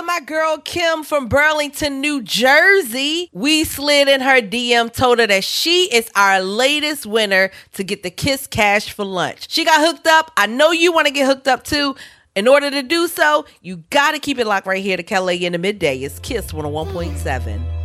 my girl Kim from Burlington, New Jersey. We slid in her DM, told her that she is our latest winner to get the Kiss Cash for lunch. She got hooked up. I know you want to get hooked up too. In order to do so, you got to keep it locked right here to Kelly in the midday. It's Kiss 101.7.